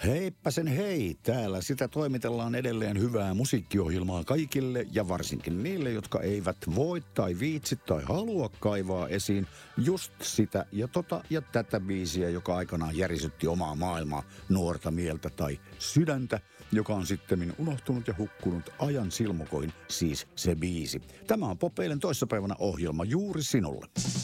Heippäsen hei, täällä sitä toimitellaan edelleen hyvää musiikkiohjelmaa kaikille ja varsinkin niille, jotka eivät voi tai viitsi tai halua kaivaa esiin just sitä ja tota ja tätä biisiä, joka aikanaan järisytti omaa maailmaa, nuorta mieltä tai sydäntä, joka on sittemmin unohtunut ja hukkunut ajan silmukoin, siis se biisi. Tämä on Pop Eilen toissapäivänä ohjelma juuri sinulle.